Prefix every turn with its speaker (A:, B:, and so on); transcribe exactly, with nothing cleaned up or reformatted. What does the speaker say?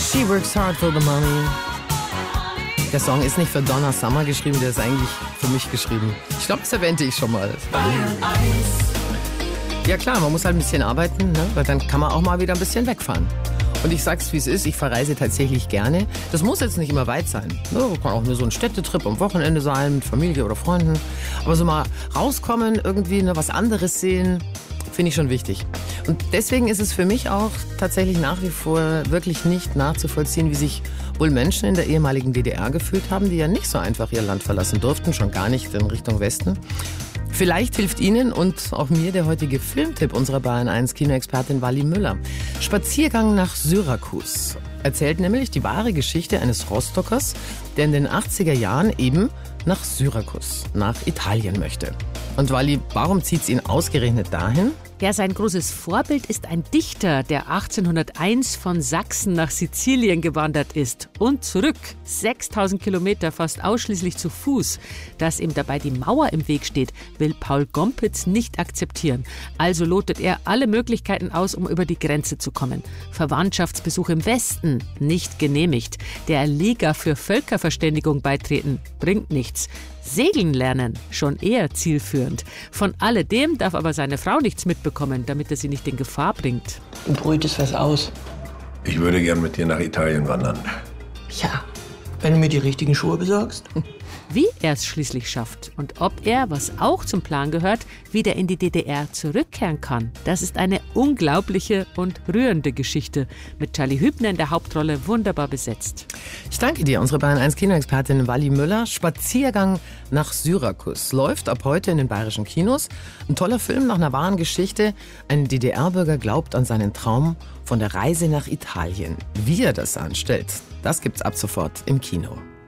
A: She works hard for the money. Der Song ist nicht für Donna Summer geschrieben, der ist eigentlich für mich geschrieben. Ich glaube, das erwähnte ich schon mal. Ja klar, man muss halt ein bisschen arbeiten, ne? Weil dann kann man auch mal wieder ein bisschen wegfahren. Und ich sag's, wie es ist, ich verreise tatsächlich gerne. Das muss jetzt nicht immer weit sein. Ne? Kann auch nur so ein Städtetrip am Wochenende sein, mit Familie oder Freunden. Aber so mal rauskommen, irgendwie ne, was anderes sehen, finde ich schon wichtig. Und deswegen ist es für mich auch tatsächlich nach wie vor wirklich nicht nachzuvollziehen, wie sich wohl Menschen in der ehemaligen D D R gefühlt haben, die ja nicht so einfach ihr Land verlassen durften, schon gar nicht in Richtung Westen. Vielleicht hilft Ihnen und auch mir der heutige Filmtipp unserer Bayern eins Kinoexpertin Wally Müller. Spaziergang nach Syrakus erzählt nämlich die wahre Geschichte eines Rostockers, der in den achtziger Jahren eben nach Syrakus, nach Italien möchte. Und Wally, warum zieht es ihn ausgerechnet dahin?
B: Ja, sein großes Vorbild ist ein Dichter, der achtzehnhunderteins von Sachsen nach Sizilien gewandert ist und zurück. sechstausend Kilometer fast ausschließlich zu Fuß. Dass ihm dabei die Mauer im Weg steht, will Paul Gompitz nicht akzeptieren. Also lotet er alle Möglichkeiten aus, um über die Grenze zu kommen. Verwandtschaftsbesuch im Westen, nicht genehmigt. Der Liga für Völkerverständigung beitreten, bringt nichts. Segeln lernen, schon eher zielführend. Von alledem darf aber seine Frau nichts mitbekommen, damit er sie nicht in Gefahr bringt.
C: Du brütest was aus.
D: Ich würde gern mit dir nach Italien wandern.
C: Ja, wenn du mir die richtigen Schuhe besorgst.
B: Wie er es schließlich schafft und ob er, was auch zum Plan gehört, wieder in die D D R zurückkehren kann. Das ist eine unglaubliche und rührende Geschichte. Mit Charlie Hübner in der Hauptrolle wunderbar besetzt.
A: Ich danke dir, unsere Bayern eins Kinoexpertin Wally Müller. Spaziergang nach Syrakus läuft ab heute in den bayerischen Kinos. Ein toller Film nach einer wahren Geschichte. Ein D D R-Bürger glaubt an seinen Traum von der Reise nach Italien. Wie er das anstellt, das gibt's ab sofort im Kino.